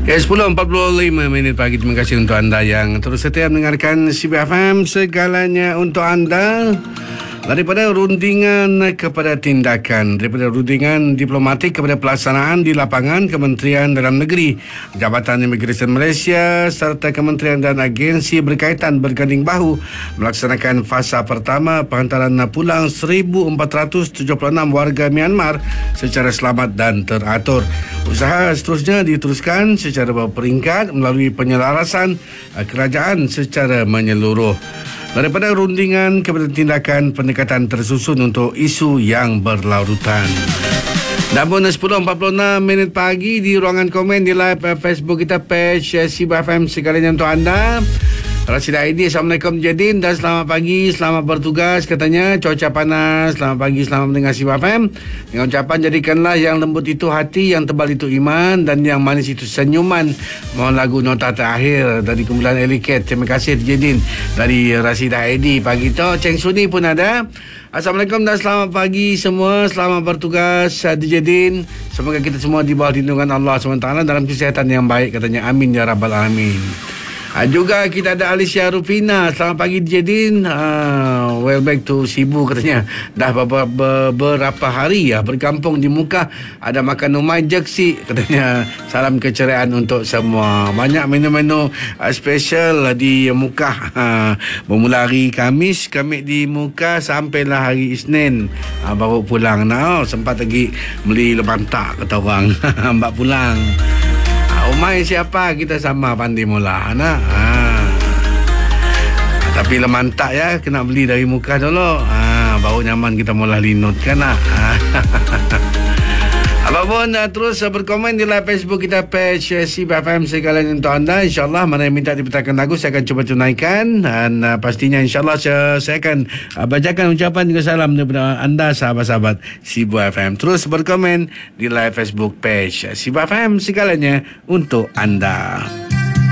Ya, 10.45 pagi. Terima kasih untuk anda yang terus setia mendengarkan CBFM, segalanya untuk anda. Daripada rundingan kepada tindakan, daripada rundingan diplomatik kepada pelaksanaan di lapangan, Kementerian Dalam Negeri, Jabatan Imigresen Malaysia serta kementerian dan agensi berkaitan berganding bahu melaksanakan fasa pertama penghantaran pulang 1,476 warga Myanmar secara selamat dan teratur. Usaha seterusnya diteruskan secara berperingkat melalui penyelarasan kerajaan secara menyeluruh. Daripada rundingan kepada tindakan, pendekatan tersusun untuk isu yang berlarutan. Namun 10.46 pagi di ruangan komen di live Facebook kita, page CBFM segalanya untuk anda. Rashida Aidi, Assalamualaikum Jadin dan selamat pagi, selamat bertugas. Katanya cuaca panas, selamat pagi, selamat mendengar CBFM. Dengan ucapan, jadikanlah yang lembut itu hati, yang tebal itu iman, dan yang manis itu senyuman. Mohon lagu nota terakhir dari kumpulan Eliket. Terima kasih Jadin dari Rashida Aidi. Pagi itu Ceng Suni pun ada. Assalamualaikum dan selamat pagi semua. Selamat bertugas DJ Din. Semoga kita semua di bawah lindungan Allah SWT dalam kesihatan yang baik, katanya. Amin ya Rabbal Alamin. Juga kita ada Alicia Rufina. Selamat pagi DJ Din. Well back to Sibu, katanya. Dah beberapa hari berkampung di Mukah. Ada makan umai jeksi, katanya. Salam keceriaan untuk semua. Banyak menu-menu special di Mukah. Bermula hari Khamis, kami di Mukah sampailah hari Isnin. Baru pulang. Sempat lagi beli lemantak, kata orang. Mbak pulang. Umai siapa? Kita sama pandai mula nak. Tapi lemantak ya, kena beli dari Mukah dulu. Baru nyaman kita mula linut kan nak. Apapun, terus berkomen di live Facebook kita, page CBFM segalanya untuk anda. InsyaAllah mana yang minta dipetakan lagu saya akan cuba tunaikan. Dan pastinya insyaAllah saya akan bacakan ucapan juga salam daripada anda sahabat-sahabat CBFM. Terus berkomen di live Facebook page CBFM segalanya untuk anda.